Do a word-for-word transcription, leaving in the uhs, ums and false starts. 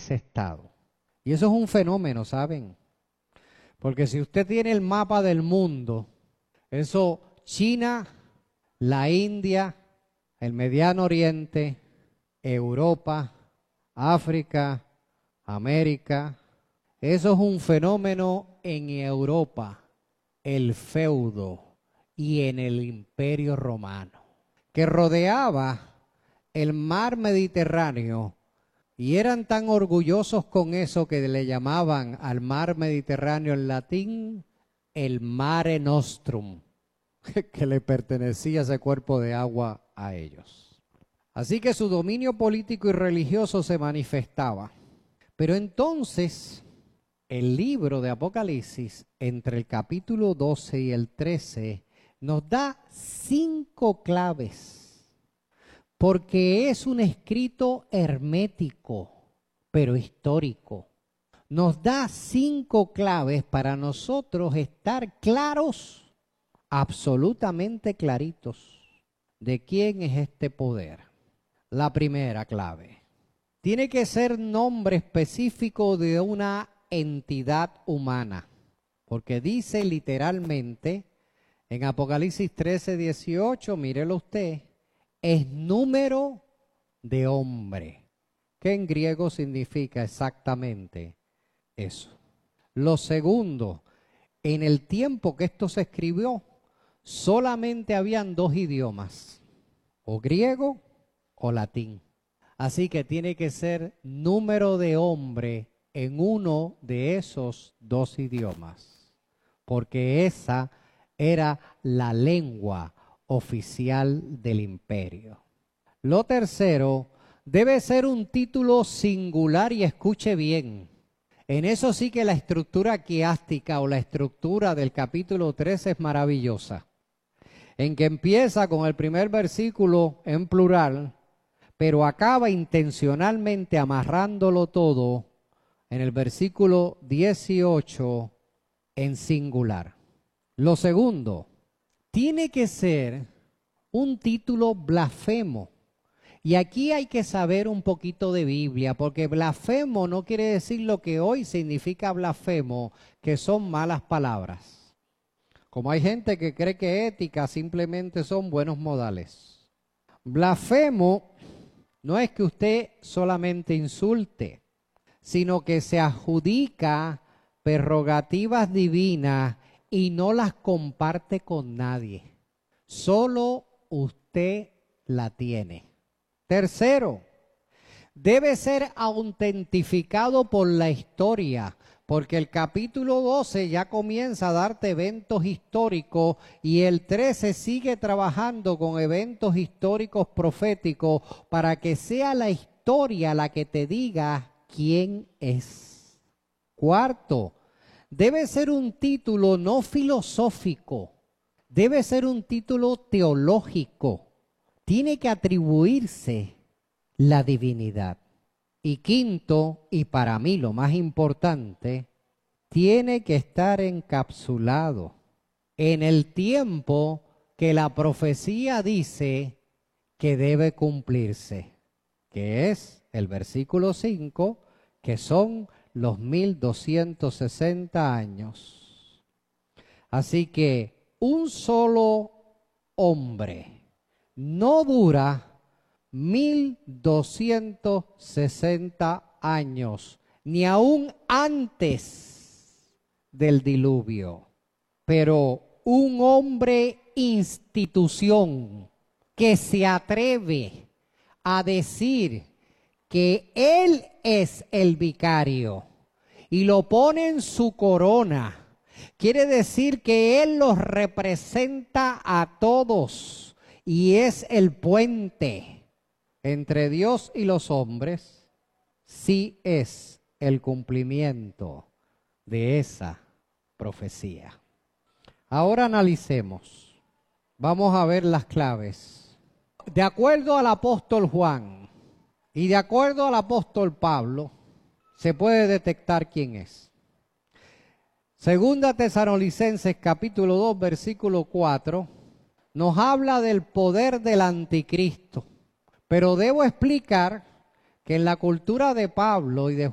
ese estado. Y eso es un fenómeno, ¿saben? Porque si usted tiene el mapa del mundo, eso, China, la India, el Mediano Oriente, Europa, África, América, eso es un fenómeno en Europa, el feudo y en el Imperio Romano, que rodeaba el mar Mediterráneo y eran tan orgullosos con eso que le llamaban al mar Mediterráneo en latín el Mare Nostrum, que le pertenecía ese cuerpo de agua a ellos. Así que su dominio político y religioso se manifestaba. Pero entonces el libro de Apocalipsis, entre el capítulo doce y el trece, nos da cinco claves, porque es un escrito hermético, pero histórico. Nos da cinco claves para nosotros estar claros, absolutamente claritos, de quién es este poder. La primera clave. Tiene que ser nombre específico de una entidad humana, porque dice literalmente en Apocalipsis trece, dieciocho, mírelo usted, es número de hombre, que en griego significa exactamente eso. Lo segundo, en el tiempo que esto se escribió, solamente habían dos idiomas, o griego o latín. Así que tiene que ser número de hombre en uno de esos dos idiomas, porque esa era la lengua oficial del imperio. Lo tercero, debe ser un título singular y escuche bien. En eso sí que la estructura quiástica o la estructura del capítulo trece es maravillosa, en que empieza con el primer versículo en plural, pero acaba intencionalmente amarrándolo todo en el versículo dieciocho en singular. Lo segundo, tiene que ser un título blasfemo. Y aquí hay que saber un poquito de Biblia, porque blasfemo no quiere decir lo que hoy significa blasfemo, que son malas palabras. Como hay gente que cree que ética simplemente son buenos modales. Blasfemo no es que usted solamente insulte, sino que se adjudica prerrogativas divinas y no las comparte con nadie. Solo usted la tiene. Tercero, debe ser autentificado por la historia, porque el capítulo doce ya comienza a darte eventos históricos y el trece sigue trabajando con eventos históricos proféticos para que sea la historia la que te diga quién es. Cuarto, debe ser un título no filosófico, debe ser un título teológico. Tiene que atribuirse la divinidad. Y quinto, y para mí lo más importante, tiene que estar encapsulado en el tiempo que la profecía dice que debe cumplirse, que es el versículo cinco, que son los mil doscientos sesenta años. Así que un solo hombre no dura mil doscientos sesenta años, ni aún antes del diluvio. Pero un hombre institución que se atreve a decir que él es el vicario y lo pone en su corona, quiere decir que él los representa a todos. Y es el puente entre Dios y los hombres, sí es el cumplimiento de esa profecía. Ahora analicemos. Vamos a ver las claves. De acuerdo al apóstol Juan y de acuerdo al apóstol Pablo, se puede detectar quién es. Segunda Tesalonicenses capítulo dos, versículo cuatro. Nos habla del poder del anticristo, pero debo explicar que en la cultura de Pablo y de